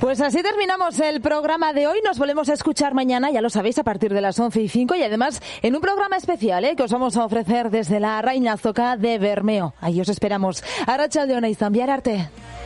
Pues así terminamos el programa de hoy. Nos volvemos a escuchar mañana, ya lo sabéis, a partir de las 11:05 y además en un programa especial que os vamos a ofrecer desde la Reina Azoka de Bermeo. Ahí os esperamos. Arratsalde ona izan, bihar arte.